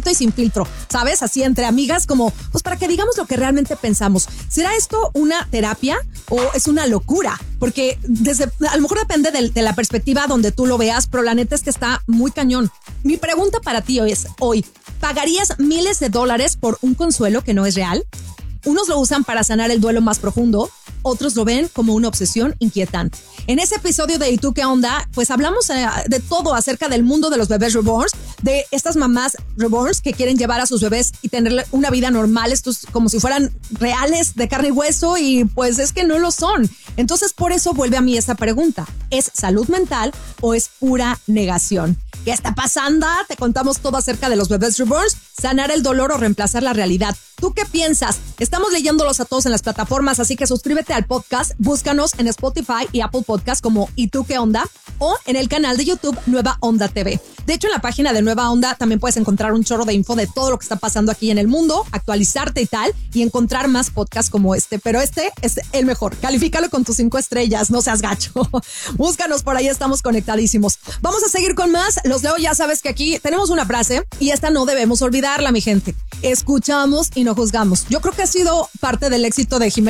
poquito y sin filtro, ¿sabes? Así entre amigas, como pues para que digamos lo que realmente pensamos. ¿Será esto una terapia o es una locura? Porque a lo mejor depende de la perspectiva donde tú lo veas, pero la neta es que está muy cañón. Mi pregunta para ti es hoy, ¿pagarías miles de dólares por un consuelo que no es real? Unos lo usan para sanar el duelo más profundo, otros lo ven como una obsesión inquietante. En ese episodio de ¿Y tú qué onda? Pues hablamos de todo acerca del mundo de los bebés reborns, de estas mamás reborns que quieren llevar a sus bebés y tener una vida normal, estos como si fueran reales de carne y hueso, y pues es que no lo son. Entonces por eso vuelve a mí esta pregunta, ¿es salud mental o es pura negación? ¿Qué está pasando? Te contamos todo acerca de los bebés reborns, sanar el dolor o reemplazar la realidad. ¿Tú qué piensas? Estamos leyéndolos a todos en las plataformas, así que suscríbete al podcast, búscanos en Spotify y Apple Podcast como ¿Y tú qué onda? O en el canal de YouTube Nueva Onda TV. De hecho, en la página de Nueva Onda también puedes encontrar un chorro de info de todo lo que está pasando aquí en el mundo, actualizarte y tal, y encontrar más podcasts como este. Pero este es el mejor. Califícalo con tus 5 estrellas, no seas gacho. Búscanos, por ahí estamos conectadísimos. Vamos a seguir con más. Los leo, ya sabes que aquí tenemos una frase y esta no debemos olvidarla, mi gente. Escuchamos y no juzgamos. Yo creo que ha sido parte del éxito de Jimena